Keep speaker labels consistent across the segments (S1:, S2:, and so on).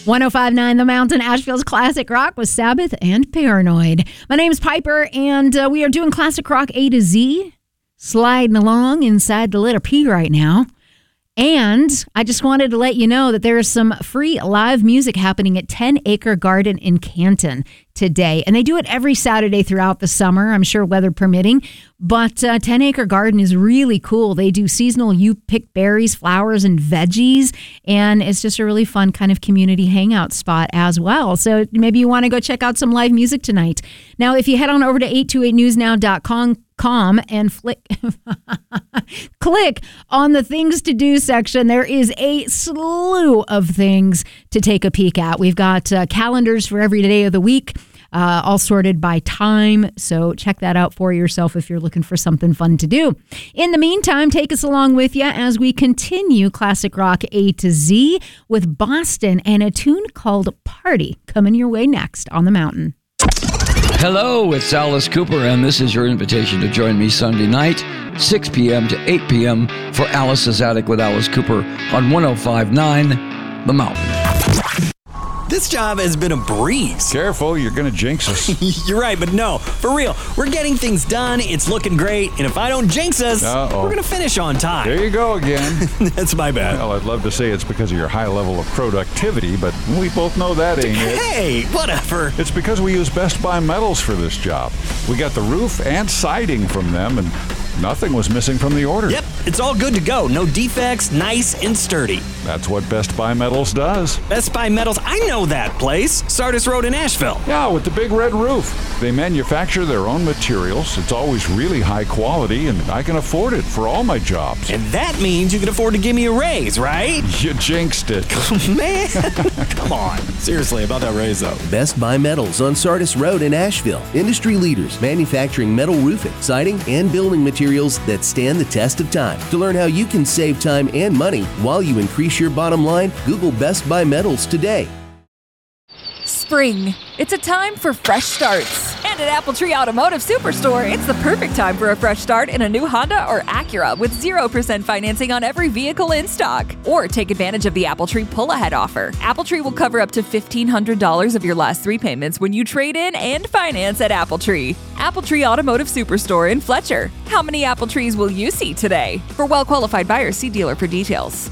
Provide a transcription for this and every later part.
S1: 105.9 The Mountain, Asheville's classic rock with Sabbath and Paranoid. My name's Piper, and we are doing classic rock A to Z, sliding along inside the letter P right now. And I just wanted to let you know that there is some free live music happening at 10 Acre Garden in Canton today. And they do it every Saturday throughout the summer, I'm sure weather permitting. But 10 Acre Garden is really cool. They do seasonal, you pick berries, flowers, and veggies. And it's just a really fun kind of community hangout spot as well. So maybe you want to go check out some live music tonight. Now, if you head on over to 828newsnow.com and click on the things to do section, there is a slew of things to take a peek at. We've got calendars for every day of the week, all sorted by time. So check that out for yourself if you're looking for something fun to do. In the meantime, take us along with you as we continue classic rock A to Z with Boston and a tune called Party coming your way next on the Mountain.
S2: Hello, it's Alice Cooper, and this is your invitation to join me Sunday night, 6 p.m. to 8 p.m. for Alice's Attic with Alice Cooper on 105.9 The Mountain.
S3: This job has been a breeze.
S4: Careful, you're going to jinx us.
S3: You're right, but no, for real. We're getting things done, it's looking great, and if I don't jinx us, we're going to finish on time.
S4: There you go again.
S3: That's my bad.
S4: Well, I'd love to say it's because of your high level of productivity, but we both know that ain't it.
S3: Hey, whatever.
S4: It's because we use Best Buy Metals for this job. We got the roof and siding from them, and nothing was missing from the order.
S3: Yep, it's all good to go. No defects, nice and sturdy.
S4: That's what Best Buy Metals does.
S3: Best Buy Metals, I know that place. Sardis Road in Asheville.
S4: Yeah, with the big red roof. They manufacture their own materials. It's always really high quality, and I can afford it for all my jobs.
S3: And that means you can afford to give me a raise, right?
S4: You jinxed it.
S3: Man, come on. Seriously, about that raise, though.
S5: Best Buy Metals on Sardis Road in Asheville. Industry leaders manufacturing metal roofing, siding, and building materials that stand the test of time. To learn how you can save time and money while you increase your bottom line, Google Best Buy Metals today.
S6: Spring. It's a time for fresh starts. And at Apple Tree Automotive Superstore, it's the perfect time for a fresh start in a new Honda or Acura with 0% financing on every vehicle in stock. Or take advantage of the Apple Tree pull-ahead offer. Apple Tree will cover up to $1,500 of your last 3 payments when you trade in and finance at Apple Tree. Apple Tree Automotive Superstore in Fletcher. How many Apple Trees will you see today? For well-qualified buyers, see dealer for details.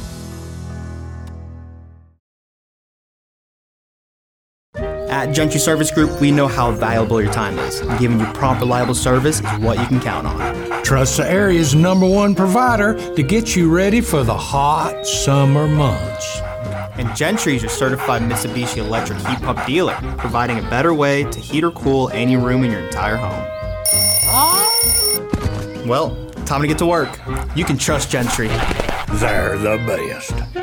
S7: At Gentry Service Group, we know how valuable your time is. Giving you prompt, reliable service is what you can count on.
S8: Trust the area's #1 provider to get you ready for the hot summer months.
S7: And Gentry is your certified Mitsubishi electric heat pump dealer, providing a better way to heat or cool any room in your entire home. Well, time to get to work. You can trust Gentry.
S8: They're the best.